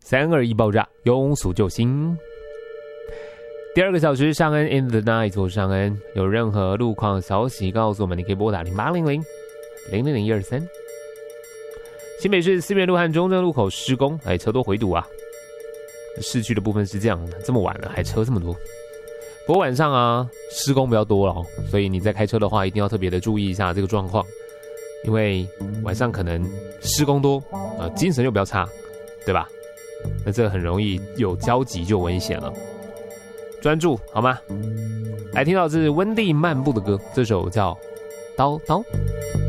321爆炸，庸俗救星。第2个小时，尚恩 in the night， 我是尚恩。有任何路况消息告诉我们，你可以拨打0800-000-123。新北市思源路和中正路口施工，车多回堵啊。市区的部分是这样的，这么晚了还车这么多。不过晚上啊，施工比较多了哦，所以你在开车的话，一定要特别的注意一下这个状况，因为晚上可能施工多，精神又比较差，对吧？那这很容易有交集就危险了。专注好吗？来听到这是温蒂漫步的歌，这首叫《叨叨》。